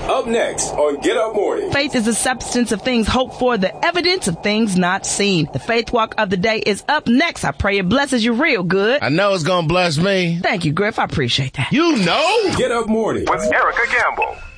Up next on Get Up Morning. Faith is the substance of things hoped for, the evidence of things not seen. The Faith Walk of the day is up next. I pray it blesses you real good. I know it's going to bless me. Thank you, Griff. I appreciate that. You know. Get Up Morning with Erica Gamble.